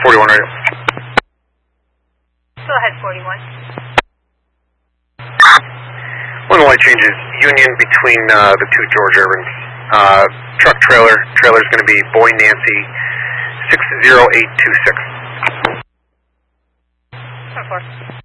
41 radio. Go ahead, 41. One light changes, Union between the two George Urbans. Truck trailer's going to be Boy Nancy 60826. 4.